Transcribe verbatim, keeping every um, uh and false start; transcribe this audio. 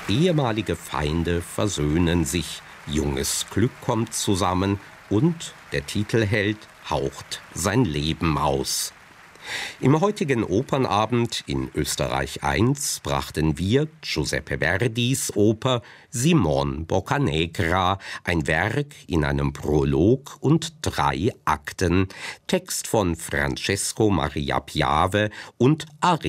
Ehemalige Feinde versöhnen sich, junges Glück kommt zusammen und der Titelheld haucht sein Leben aus. Im heutigen Opernabend in Österreich eins brachten wir Giuseppe Verdis Oper Simon Boccanegra, ein Werk in einem Prolog und drei Akten, Text von Francesco Maria Piave und Ariosto